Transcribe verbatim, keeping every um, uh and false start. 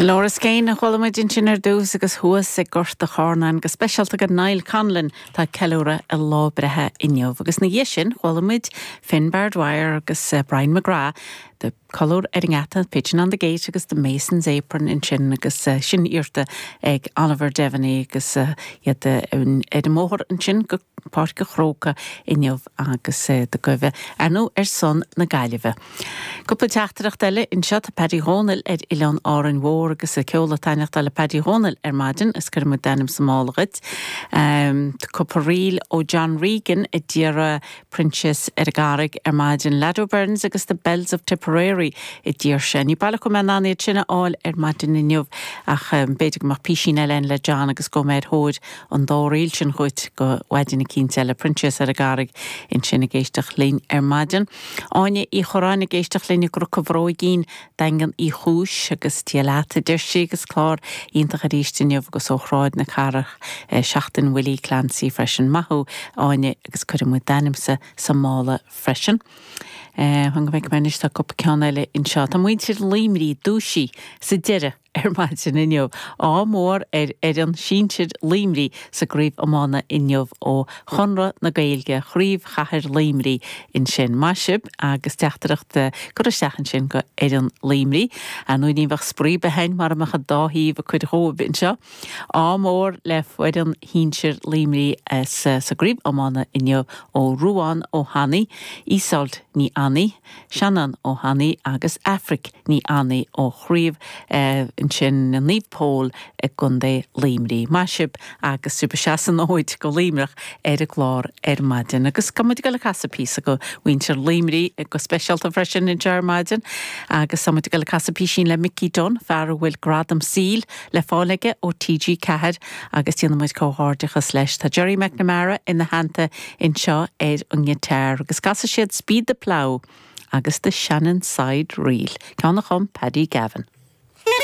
Dolores Kane a chhuilimid in sin ar dús agus thuas sa gort a chánain go speisialta go Niall Conlon tá ceiliúra a lábrethe inniuh. Agus na dhé sin chhuilimid Finn Bardwire agus uh, Brian McGrath de colúr ar ngata Pigeon on the Gate agus the Mason's Apron in sin agus uh, sin irta ag Oliver Devaney agus uh, iad uh, ed mór in sin go páirc go chróca inniuh agus uh, de goibh anú ar son na gaiileh. Cúpla teachtarach eile in seo a Paddy Honel ar Ileán Áran Mhór agus a ceola taineach eile Paddy Honel ar maidin is gur mu denim sa málagad. Um, Cúpla riil ó John Regan i ddíra Princess ar garig ar maidin Lado Burns agus the Bells of Tipperary i ddír sin. Ní bailach go me nánaid sinna áil ar maidin inniuh ach um, beidir mar písín eile le John agus go méid hóid an dóréil sin chuit go weidin cínte eile Princess ar garig in sinna géisteach lín ar maidin. Áine í choráinna géisteach lín gur cohróigín dangan í chúis agus tíalata dirsi agus clár ionintach a rístinniuh agus ó chráid na carach eh, seachtain Willie Clancy freisin mathú áine agus chuir mu danimsa sa mála freisin. Uh, hang meg menis tá cop ceanna eile in seo. Tá muid siad límrí dúsí sa deire ar maidin inniuh á mór ar ar an síonsiad límrí sa gríomh amána inniuh ó chunra na Gaeilge chríomh chathair límrí in sin maisib agus teachtarach de gur a seachan sin go ar an límrí a nuair níomh sprí behain mar amach a dáhíomh a chuid chomh in seo á mór le fuid an híonsiad límrí sa, sa gríomh amána inniuh ó Rúán ó Hanni, Ísalt ní Annie, Shannon ó Hanni agus Afric ní Annie ó chríomh uh, in sin na nípól ag gundé límrí maisib agus super seasan óid go límrach ar a glár ar maidin agus cumid go le casa písa go winter límrí go specialta freisin in jar maidin agus samid go le casa písin le Mickey Dunn fear bhfuil gradam síl le fálaige ó T G Cahad agus tíana muid cóhardachas leis tá Jerry McNamara in na hananta in seo ar an gheiteir agus casa siad Speed the Plough agus the Shannon Side Reel. Ceannach chum Paddy Gavin.